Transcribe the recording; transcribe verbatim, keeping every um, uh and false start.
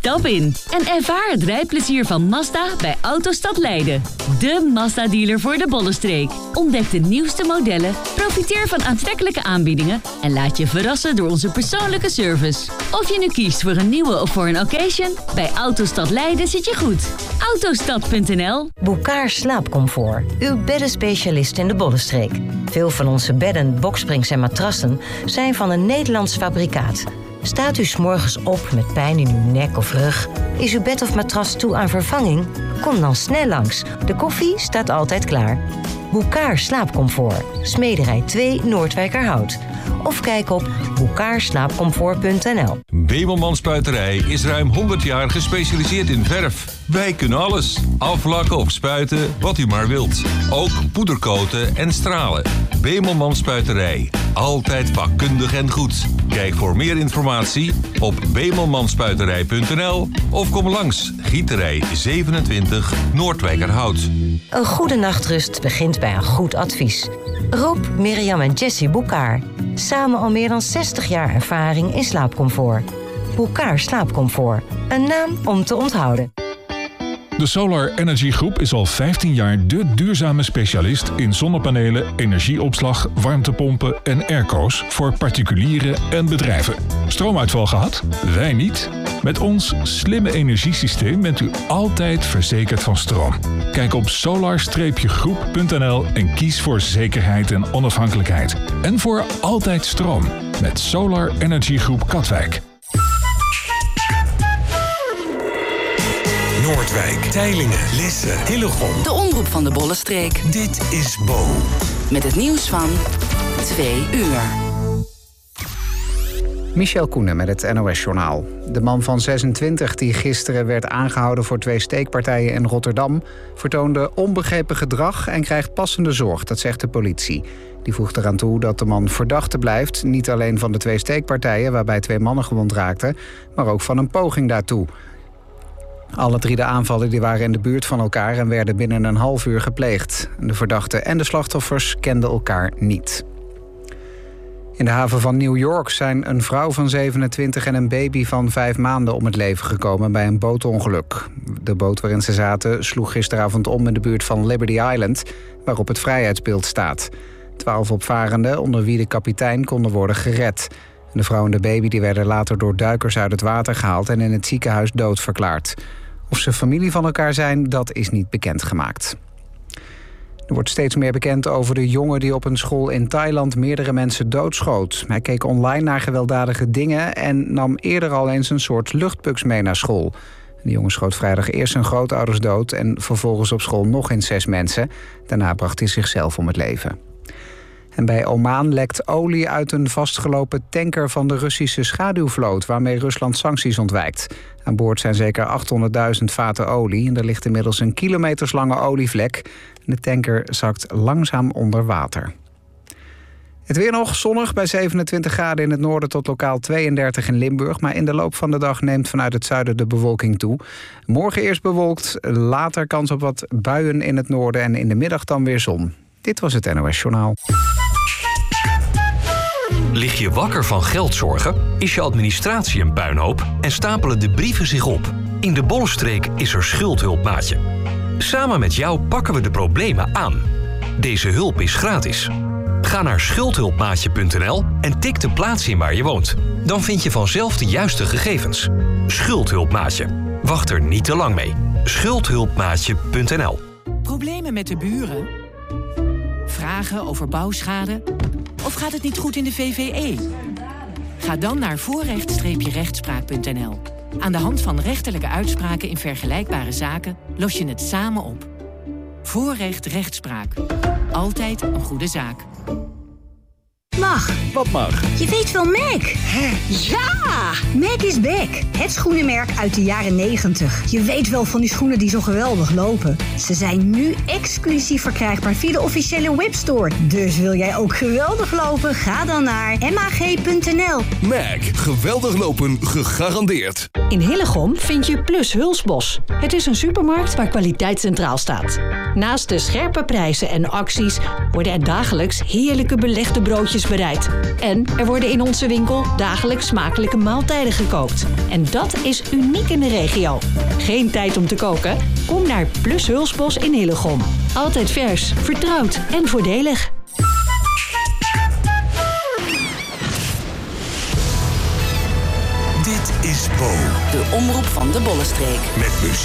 Stap in en ervaar het rijplezier van Mazda bij Autostad Leiden. De Mazda-dealer voor de Bollenstreek. Ontdek de nieuwste modellen, profiteer van aantrekkelijke aanbiedingen en laat je verrassen door onze persoonlijke service. Of je nu kiest voor een nieuwe of voor een occasion, bij Autostad Leiden zit je goed. Autostad punt n l. Bouckaert Slaapcomfort, uw beddenspecialist in de Bollenstreek. Veel van onze bedden, boksprings en matrassen zijn van een Nederlands fabrikaat. Staat u 's morgens op met pijn in uw nek of rug? Is uw bed of matras toe aan vervanging? Kom dan snel langs. De koffie staat altijd klaar. Bouckaert Slaapcomfort, Smederij twee Noordwijkerhout. Of kijk op bouckaert slaapcomfort punt n l. Bemelman Spuiterij is ruim honderd jaar gespecialiseerd in verf. Wij kunnen alles. Aflakken of spuiten, wat u maar wilt. Ook poedercoaten en stralen. Bemelman Spuiterij. Altijd vakkundig en goed. Kijk voor meer informatie op bemelmanspuiterij punt n l of kom langs Gieterij zevenentwintig Noordwijkerhout. Een goede nachtrust begint bij een goed advies. Rob, Mirjam en Jessie Bouckaert. Samen al meer dan zestig jaar ervaring in slaapcomfort. Bouckaert Slaapcomfort. Een naam om te onthouden. De Solar Energy Groep is al vijftien jaar de duurzame specialist in zonnepanelen, energieopslag, warmtepompen en airco's voor particulieren en bedrijven. Stroomuitval gehad? Wij niet. Met ons slimme energiesysteem bent u altijd verzekerd van stroom. Kijk op solar groep punt n l en kies voor zekerheid en onafhankelijkheid. En voor altijd stroom met Solar Energy Groep Katwijk. Noordwijk, Teylingen, Lisse, Hillegom. De omroep van de Bollenstreek. Dit is Bo. Met het nieuws van twee uur. Michel Koenen met het N O S-journaal. De man van zesentwintig die gisteren werd aangehouden voor twee steekpartijen in Rotterdam vertoonde onbegrepen gedrag en krijgt passende zorg, dat zegt de politie. Die voegt eraan toe dat de man verdachte blijft, niet alleen van de twee steekpartijen waarbij twee mannen gewond raakten, maar ook van een poging daartoe. Alle drie de aanvallen die waren in de buurt van elkaar en werden binnen een half uur gepleegd. De verdachte en de slachtoffers kenden elkaar niet. In de haven van New York zijn een vrouw van zevenentwintig en een baby van vijf maanden om het leven gekomen bij een bootongeluk. De boot waarin ze zaten sloeg gisteravond om in de buurt van Liberty Island, waarop het vrijheidsbeeld staat. Twaalf opvarenden, onder wie de kapitein, konden worden gered. De vrouw en de baby die werden later door duikers uit het water gehaald en in het ziekenhuis doodverklaard. Of ze familie van elkaar zijn, dat is niet bekendgemaakt. Er wordt steeds meer bekend over de jongen die op een school in Thailand meerdere mensen doodschoot. Hij keek online naar gewelddadige dingen en nam eerder al eens een soort luchtbugs mee naar school. De jongen schoot vrijdag eerst zijn grootouders dood en vervolgens op school nog eens zes mensen. Daarna bracht hij zichzelf om het leven. En bij Oman lekt olie uit een vastgelopen tanker van de Russische schaduwvloot, waarmee Rusland sancties ontwijkt. Aan boord zijn zeker achthonderdduizend vaten olie en er ligt inmiddels een kilometerslange olievlek. De tanker zakt langzaam onder water. Het weer nog zonnig bij zevenentwintig graden in het noorden tot lokaal tweeëndertig in Limburg. Maar in de loop van de dag neemt vanuit het zuiden de bewolking toe. Morgen eerst bewolkt, later kans op wat buien in het noorden en in de middag dan weer zon. Dit was het N O S Journaal. Lig je wakker van geldzorgen? Is je administratie een puinhoop? En stapelen de brieven zich op? In de Bollenstreek is er Schuldhulpmaatje. Samen met jou pakken we de problemen aan. Deze hulp is gratis. Ga naar schuldhulpmaatje punt n l en tik de plaats in waar je woont. Dan vind je vanzelf de juiste gegevens. Schuldhulpmaatje. Wacht er niet te lang mee. schuldhulpmaatje punt n l. Problemen met de buren? Vragen over bouwschade? Of gaat het niet goed in de V V E? Ga dan naar voorrecht rechtspraak punt n l. Aan de hand van rechterlijke uitspraken in vergelijkbare zaken los je het samen op. Voorrecht rechtspraak. Altijd een goede zaak. Mag. Wat mag? Je weet wel Mac. Hè? Ja! Mac is back. Het schoenenmerk uit de jaren negentig. Je weet wel van die schoenen die zo geweldig lopen. Ze zijn nu exclusief verkrijgbaar via de officiële webstore. Dus wil jij ook geweldig lopen? Ga dan naar mag punt n l. Mac. Geweldig lopen gegarandeerd. In In Hillegom vind je Plus Hulsbos. Het is een supermarkt waar kwaliteit centraal staat. Naast de scherpe prijzen en acties worden er dagelijks heerlijke belegde broodjes bereid. En er worden in onze winkel dagelijks smakelijke maaltijden gekookt. En dat is uniek in de regio. Geen tijd om te koken? Kom naar Plus Hulsbos in Hillegom. Altijd vers, vertrouwd en voordelig. Dit is Bo. De omroep van de Bollenstreek. Met muziek.